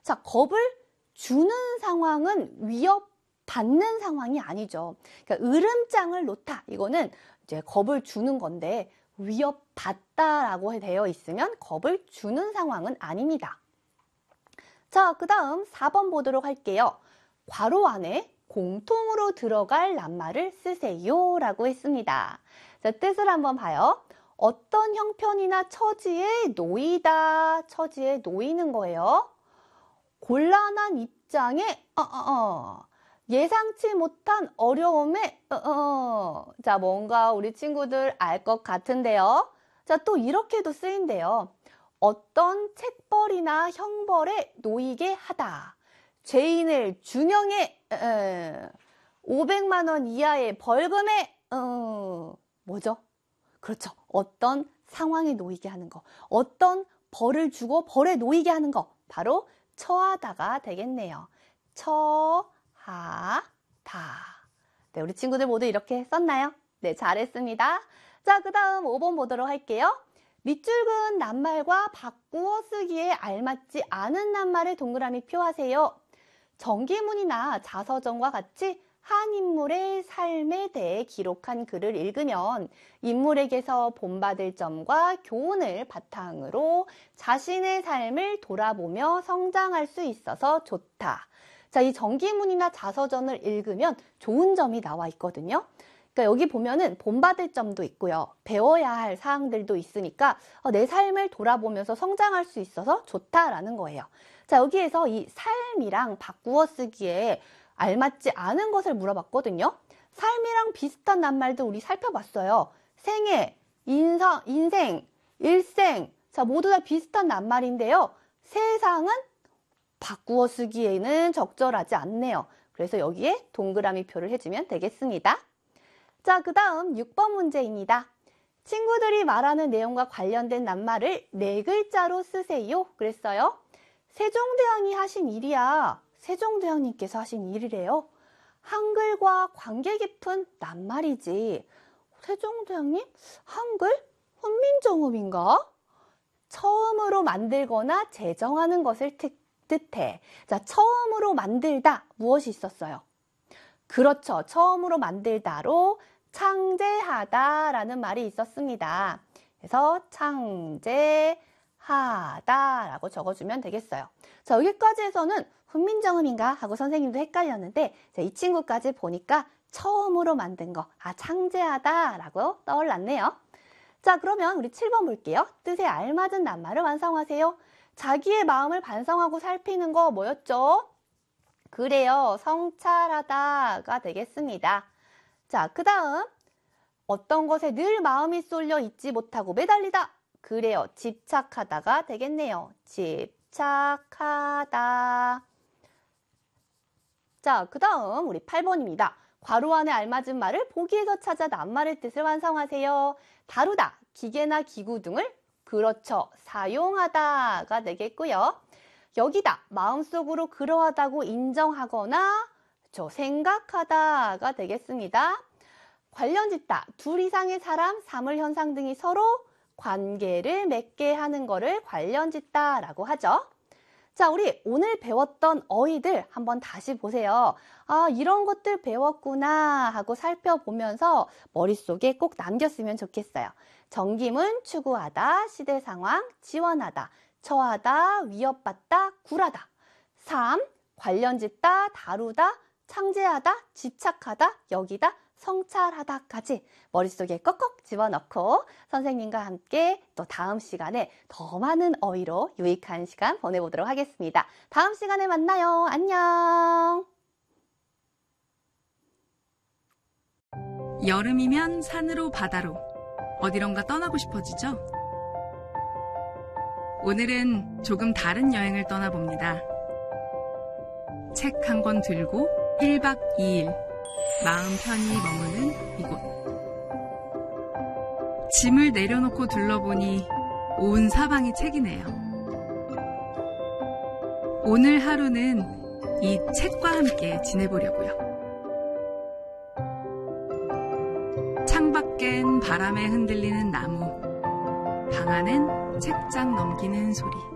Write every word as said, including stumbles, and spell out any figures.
자, 겁을 주는 상황은 위협받는 상황이 아니죠. 그러니까 으름장을 놓다. 이거는 이제 겁을 주는 건데 위협받다라고 되어 있으면 겁을 주는 상황은 아닙니다. 자, 그 다음 사 번 보도록 할게요. 괄호 안에 공통으로 들어갈 낱말을 쓰세요 라고 했습니다. 자, 뜻을 한번 봐요. 어떤 형편이나 처지에 놓이다, 처지에 놓이는 거예요. 곤란한 입장에 어, 어, 어. 예상치 못한 어려움에 어, 어. 자, 뭔가 우리 친구들 알 것 같은데요. 자, 또 이렇게도 쓰인대요. 어떤 책벌이나 형벌에 놓이게 하다. 죄인을 준형에 에, 오백만 원 이하의 벌금에 어, 뭐죠? 그렇죠. 어떤 상황에 놓이게 하는 거. 어떤 벌을 주고 벌에 놓이게 하는 거. 바로 처하다가 되겠네요. 처하다. 네, 우리 친구들 모두 이렇게 썼나요? 네, 잘했습니다. 자, 그 다음 오 번 보도록 할게요. 밑줄 그은 낱말과 바꾸어 쓰기에 알맞지 않은 낱말을 동그라미 표하세요. 정기문이나 자서전과 같이 한 인물의 삶에 대해 기록한 글을 읽으면 인물에게서 본받을 점과 교훈을 바탕으로 자신의 삶을 돌아보며 성장할 수 있어서 좋다. 자, 이 정기문이나 자서전을 읽으면 좋은 점이 나와 있거든요. 그러니까 여기 보면은 본받을 점도 있고요. 배워야 할 사항들도 있으니까 내 삶을 돌아보면서 성장할 수 있어서 좋다라는 거예요. 자, 여기에서 이 삶이랑 바꾸어 쓰기에 알맞지 않은 것을 물어봤거든요. 삶이랑 비슷한 낱말도 우리 살펴봤어요. 생애, 인성, 인생, 일생, 자, 모두 다 비슷한 낱말인데요. 세상은 바꾸어 쓰기에는 적절하지 않네요. 그래서 여기에 동그라미 표를 해주면 되겠습니다. 자, 그 다음 육 번 문제입니다. 친구들이 말하는 내용과 관련된 낱말을 네 글자로 쓰세요. 그랬어요. 세종대왕이 하신 일이야. 세종대왕님께서 하신 일이래요. 한글과 관계 깊은 낱말이지. 세종대왕님? 한글? 훈민정음인가? 처음으로 만들거나 제정하는 것을 뜻해. 자, 처음으로 만들다. 무엇이 있었어요? 그렇죠. 처음으로 만들다로 창제하다라는 말이 있었습니다. 그래서 창제하다라고 적어주면 되겠어요. 자, 여기까지 해서는 훈민정음인가 하고 선생님도 헷갈렸는데 자, 이 친구까지 보니까 처음으로 만든 거, 아, 창제하다라고 떠올랐네요. 자, 그러면 우리 칠 번 볼게요. 뜻에 알맞은 낱말을 완성하세요. 자기의 마음을 반성하고 살피는 거 뭐였죠? 그래요. 성찰하다가 되겠습니다. 자, 그 다음 어떤 것에 늘 마음이 쏠려 있지 못하고 매달리다. 그래요. 집착하다가 되겠네요. 집착하다. 자, 그 다음 우리 팔 번입니다. 괄호 안에 알맞은 말을 보기에서 찾아 낱말의 뜻을 완성하세요. 다루다, 기계나 기구 등을 그렇죠. 사용하다가 되겠고요. 여기다, 마음속으로 그러하다고 인정하거나 저 생각하다가 되겠습니다. 관련짓다, 둘 이상의 사람, 사물, 현상 등이 서로 관계를 맺게 하는 거를 관련짓다라고 하죠. 자, 우리 오늘 배웠던 어휘들 한번 다시 보세요. 아, 이런 것들 배웠구나 하고 살펴보면서 머릿속에 꼭 남겼으면 좋겠어요. 정기문, 추구하다, 시대 상황, 지원하다, 처하다, 위협받다, 굴하다. 삼. 관련짓다, 다루다, 창제하다, 집착하다, 여기다, 성찰하다까지 머릿속에 꺽꺽 집어넣고 선생님과 함께 또 다음 시간에 더 많은 어휘로 유익한 시간 보내보도록 하겠습니다. 다음 시간에 만나요. 안녕. 여름이면 산으로 바다로 어디론가 떠나고 싶어지죠? 오늘은 조금 다른 여행을 떠나봅니다. 책 한 권 들고 일 박 이 일 마음 편히 머무는 이곳. 짐을 내려놓고 둘러보니 온 사방이 책이네요. 오늘 하루는 이 책과 함께 지내보려고요. 창밖엔 바람에 흔들리는 나무, 방 안엔 책장 넘기는 소리.